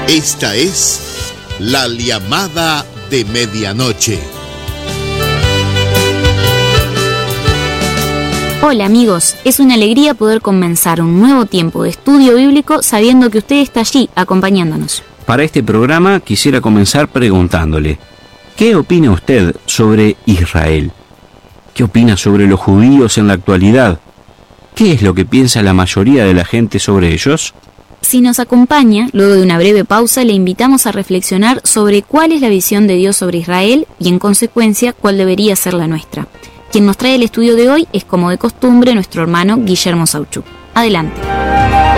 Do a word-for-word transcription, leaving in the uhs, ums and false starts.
Esta es la llamada de medianoche. Hola amigos, es una alegría poder comenzar un nuevo tiempo de estudio bíblico sabiendo que usted está allí acompañándonos. Para este programa quisiera comenzar preguntándole, ¿qué opina usted sobre Israel? ¿Qué opina sobre los judíos en la actualidad? ¿Qué es lo que piensa la mayoría de la gente sobre ellos? Si nos acompaña, luego de una breve pausa, le invitamos a reflexionar sobre cuál es la visión de Dios sobre Israel y, en consecuencia, cuál debería ser la nuestra. Quien nos trae el estudio de hoy es, como de costumbre, nuestro hermano Guillermo Sauchuk. Adelante.